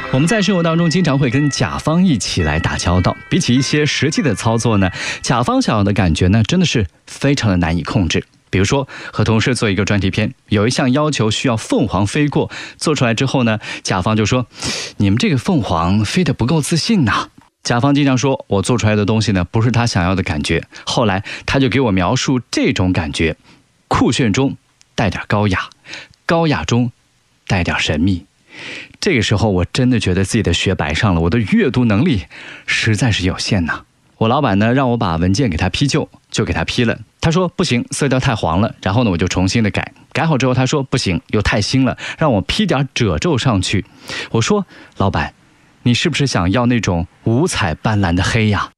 我们在生活当中经常会跟甲方一起来打交道，比起一些实际的操作呢，甲方想要的感觉呢，真的是非常的难以控制。比如说和同事做一个专题片，有一项要求需要凤凰飞过，做出来之后呢，甲方就说你们这个凤凰飞得不够自信呐。甲方经常说我做出来的东西呢，不是他想要的感觉。后来他就给我描述这种感觉，酷炫中带点高雅，高雅中带点神秘。这个时候我真的觉得自己的学白上了，我的阅读能力实在是有限呐。我老板呢让我把文件给他批旧，就给他批了。他说不行，色调太黄了。然后呢我就重新的改好之后，他说不行，又太新了，让我批点褶皱上去。我说老板，你是不是想要那种五彩斑斓的黑呀？